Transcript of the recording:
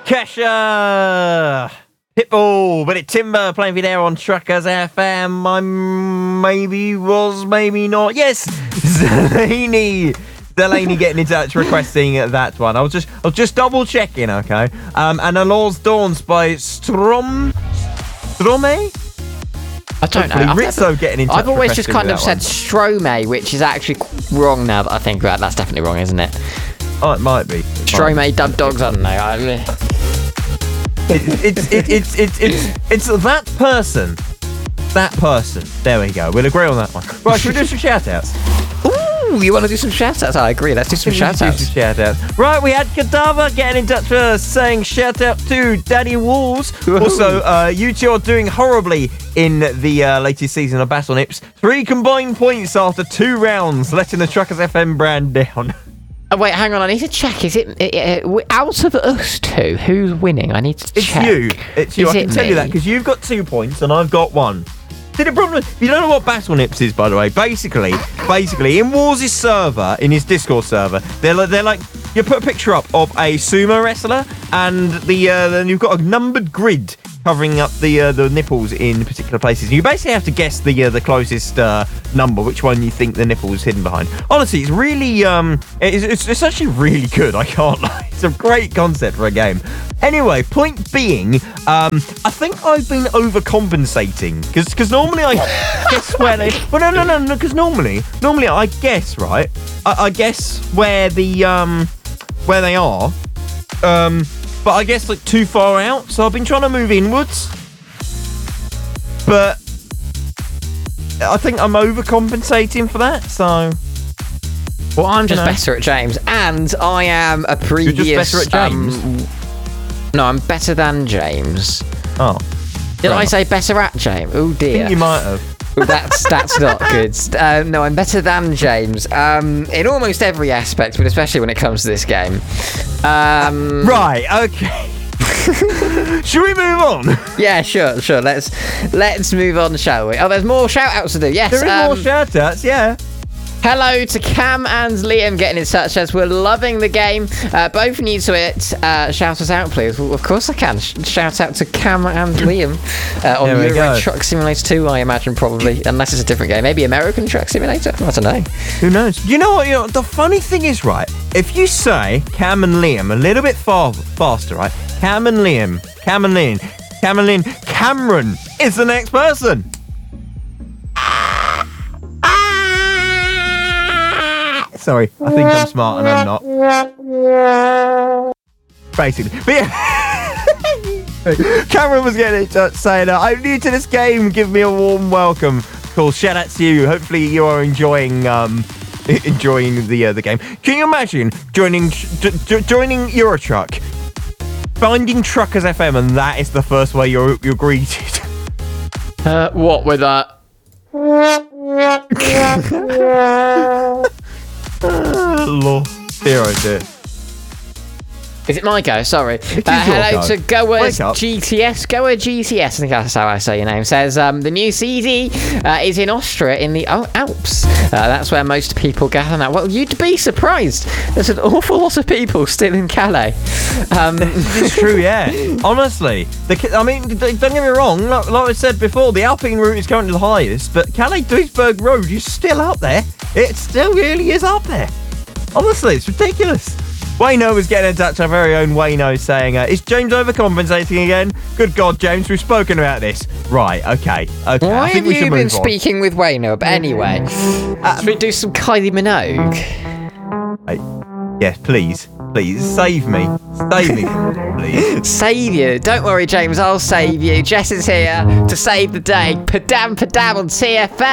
Kesha, Pitbull, but it's Timber playing for you there on Truckers FM. I maybe was, maybe not. Yes, Delaney getting in touch requesting that one. I was just double checking, okay. And The Law's Dawns by Strome. I don't know. Rizzo getting in touch. I've always just kind of said Strome, which is actually wrong now that I think about it. That's definitely wrong, isn't it? Oh, it might be. Strome, Dub Dogs, I don't know. It's that person. That person. There we go. We'll agree on that one. Right, should we do some shout-outs? Ooh, you want to do some shout-outs? I agree. Let's do some shout-outs. Right, we had Cadaver getting in touch with us saying shout-out to Daddy Walls. Also, you two are doing horribly in the latest season of Battle Nips. 3 combined points after 2 rounds, letting the Truckers FM brand down. Oh, wait, hang on. I need to check. Is it out of us two? Who's winning? I need to check. It's you. I can tell you that because you've got 2 points and I've got 1. See, the problem, you don't know what Battle Nips is, by the way. Basically, in Wars' server, in his Discord server, they're like, you put a picture up of a sumo wrestler, and then you've got a numbered grid covering up the nipples in particular places. You basically have to guess the closest number, which one you think the nipple is hidden behind. Honestly, it's really it's actually really good. I can't lie. It's a great concept for a game. Anyway, point being, I think I've been overcompensating because normally I guess where they. Well, no. Because normally I guess right. I guess where where they are. But I guess like too far out, so I've been trying to move inwards. But I think I'm overcompensating for that, so. Well, I'm just better at James, and I am a previous. You're just better at James? No, I'm better than James. Oh. Did I say better at James? Oh dear. I think you might have. That's not good. No, I'm better than James in almost every aspect, but especially when it comes to this game. Right, okay. Should we move on? Yeah, sure. Let's move on, shall we? Oh, there's more shout-outs to do. Yes. There is more shout-outs, yeah. Hello to Cam and Liam getting in touch as we're loving the game. Both new to it. Shout us out, please. Well, of course I can. Shout out to Cam and Liam on Euro Truck Simulator 2, I imagine, probably. Unless it's a different game. Maybe American Truck Simulator? I don't know. Who knows? You know what? The funny thing is, right, if you say Cam and Liam a little bit faster, right? Cameron is the next person. Sorry, I think I'm smart and I'm not. Basically. But yeah. Cameron was getting in touch saying, I'm new to this game, give me a warm welcome. Cool, shout out to you. Hopefully you are enjoying the game. Can you imagine joining Eurotruck, finding Truckers FM, and that is the first way you're greeted? What with that? Lord. Dear, oh dear. Is it my go? Sorry. Hello to Goa GTS. Goa GTS, I think that's how I say your name. Says the new CD is in Austria in the Alps. That's where most people gather now. Well, you'd be surprised. There's an awful lot of people still in Calais. It's true, yeah. Honestly, don't get me wrong. Like I said before, the Alpine route is currently the highest, but Calais-Duisburg Road is still up there. It still really is up there. Honestly, it's ridiculous. Wayno was getting in touch, our very own Wayno, saying, is James overcompensating again? Good God, James, we've spoken about this. Right, okay. Why have you been speaking with Wayno? But anyway, should we do some Kylie Minogue? Yes, please. Please, save me. Save me, please. Save you? Don't worry, James, I'll save you. Jess is here to save the day. Padam on TFM.